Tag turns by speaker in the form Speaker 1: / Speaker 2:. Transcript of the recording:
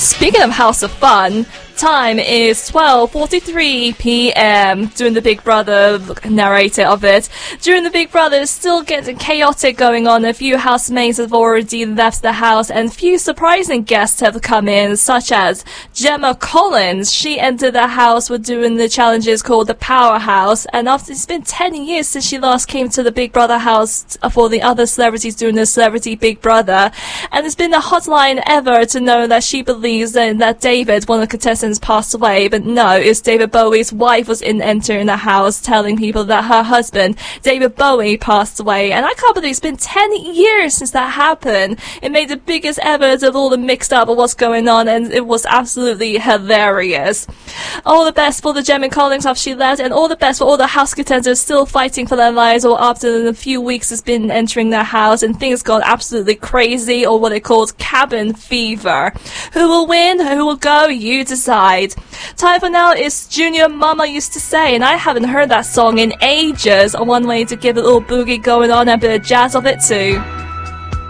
Speaker 1: Speaking of House of Fun, time is 12:43 p.m. during the Big Brother narrator of it. During the Big Brother, it's still getting chaotic going on. A few housemates have already left the house, and few surprising guests have come in, such as Gemma Collins. She entered the house with doing the challenges called the Powerhouse, and after it's been 10 years since she last came to the Big Brother house for the other celebrities doing the Celebrity Big Brother, and it's been the hotline ever to know that she believes that David, one of the contestants, passed away, but no, it's David Bowie's wife was entering the house telling people that her husband, David Bowie, passed away. And I can't believe it's been 10 years since that happened. It made the biggest ever of all the mixed up of what's going on, and it was absolutely hilarious. All the best for the Gemma Collins after she left, and all the best for all the house contenders still fighting for their lives, or after a few weeks has been entering their house and things gone absolutely crazy, or what they called cabin fever. Who will win? Who will go? You decide. Time for now is Junior Mama Used to Say, and I haven't heard that song in ages. One way to get a little boogie going on and a bit of jazz of it too.